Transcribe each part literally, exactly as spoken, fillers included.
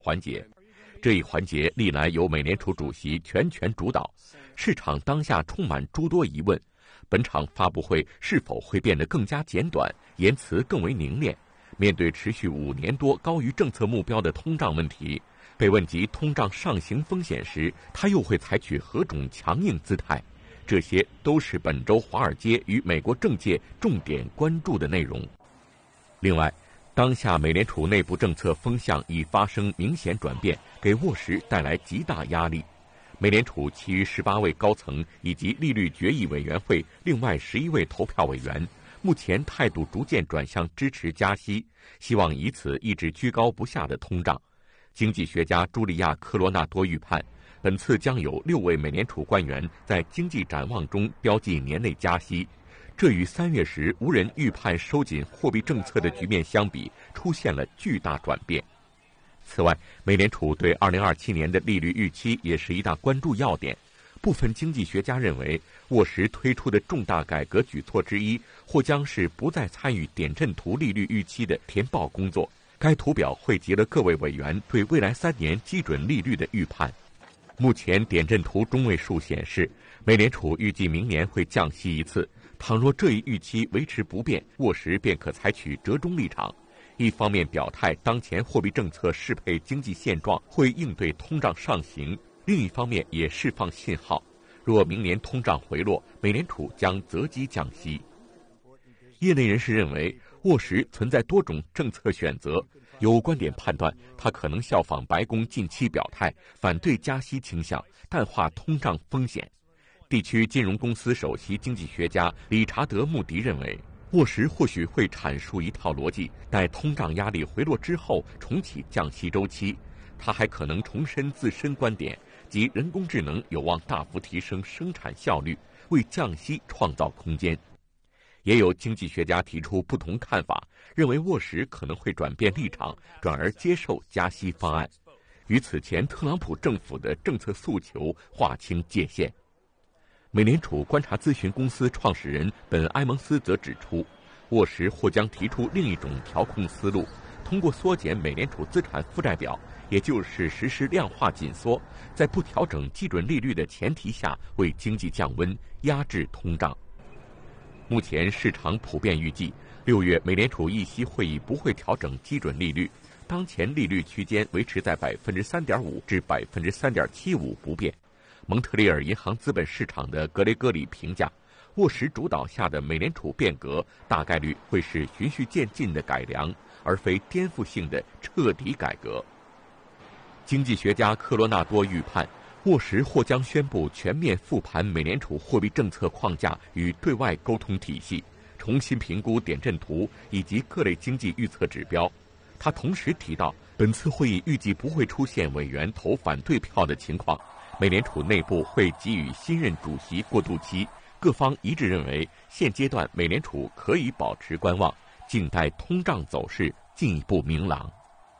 环节。这一环节历来由美联储主席全权主导，市场当下充满诸多疑问。本场发布会是否会变得更加简短，言辞更为凝练？面对持续五年多高于政策目标的通胀问题，被问及通胀上行风险时，他又会采取何种强硬姿态？这些都是本周华尔街与美国政界重点关注的内容。另外，当下美联储内部政策风向已发生明显转变，给沃什带来极大压力。美联储其余十八位高层以及利率决议委员会另外十一位投票委员，目前态度逐渐转向支持加息，希望以此抑制居高不下的通胀。经济学家茱莉亚·科罗纳多预判，本次将有六位美联储官员在经济展望中标记年内加息，这与三月时无人预判收紧货币政策的局面相比，出现了巨大转变。此外，美联储对二零二七年的利率预期也是一大关注要点。部分经济学家认为，沃什推出的重大改革举措之一，或将是不再参与点阵图利率预期的填报工作。该图表汇集了各位委员对未来三年基准利率的预判。目前点阵图中位数显示，美联储预计明年会降息一次。倘若这一预期维持不变，沃什便可采取折中立场，一方面表态当前货币政策适配经济现状，会应对通胀上行；另一方面也释放信号，若明年通胀回落，美联储将择机降息。业内人士认为，沃什存在多种政策选择，有观点判断他可能效仿白宫近期表态，反对加息倾向，淡化通胀风险。地区金融公司首席经济学家理查德·穆迪认为，沃什或许会阐述一套逻辑，待通胀压力回落之后重启降息周期。他还可能重申自身观点，即人工智能有望大幅提升生产效率，为降息创造空间。也有经济学家提出不同看法，认为沃什可能会转变立场，转而接受加息方案，与此前特朗普政府的政策诉求划清界限。美联储观察咨询公司创始人本·埃蒙斯则指出，沃什或将提出另一种调控思路，通过缩减美联储资产负债表，也就是实施量化紧缩，在不调整基准利率的前提下，为经济降温，压制通胀。目前市场普遍预计，六月美联储议息会议不会调整基准利率，当前利率区间维持在百分之三点五至百分之三点七五不变。蒙特利尔银行资本市场的格雷戈里评价，沃什主导下的美联储变革大概率会是循序渐进的改良，而非颠覆性的彻底改革。经济学家科罗纳多预判，沃什或将宣布全面复盘美联储货币政策框架与对外沟通体系，重新评估点阵图以及各类经济预测指标。他同时提到，本次会议预计不会出现委员投反对票的情况，美联储内部会给予新任主席过渡期。各方一致认为，现阶段美联储可以保持观望，静待通胀走势进一步明朗。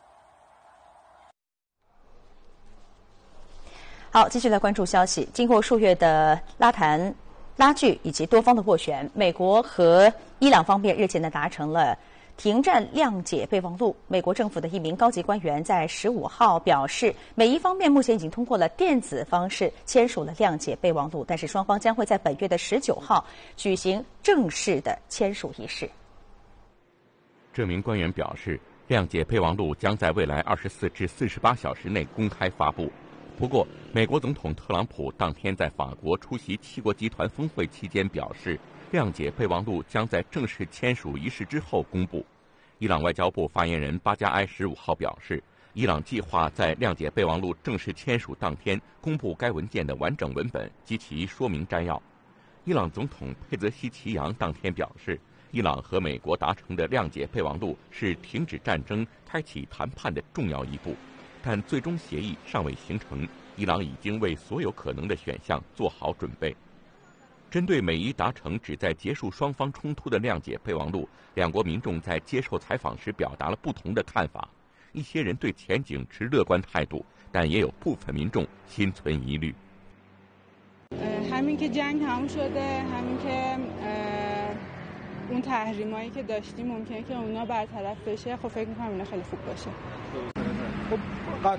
好，继续来关注消息。经过数月的拉谈、拉锯以及多方的斡旋，美国和伊朗方面日前呢达成了停战谅解备忘录。美国政府的一名高级官员在十五号表示，美伊方面目前已经通过了电子方式签署了谅解备忘录，但是双方将会在本月的十九号举行正式的签署仪式。 这名官员表示，谅解备忘录将在未来二十四至四十八小时内公开发布。不过，美国总统特朗普当天在法国出席七国集团峰会期间表示，谅解备忘录将在正式签署仪式之后公布。伊朗外交部发言人巴加埃十五号表示，伊朗计划在谅解备忘录正式签署当天公布该文件的完整文本及其说明摘要。伊朗总统佩泽希奇扬当天表示，伊朗和美国达成的谅解备忘录是停止战争、开启谈判的重要一步，但最终协议尚未形成，伊朗已经为所有可能的选项做好准备。针对美伊达成旨在结束双方冲突的谅解备忘录，两国民众在接受采访时表达了不同的看法。一些人对前景持乐观态度，但也有部分民众心存疑虑。 همین که جنگ تموم شده، همین که اون تحریمایی که داشتیم ممکنه که اونا برطرف بشه، خب فکر می‌کنم اینا خیلی خوب باشه. خب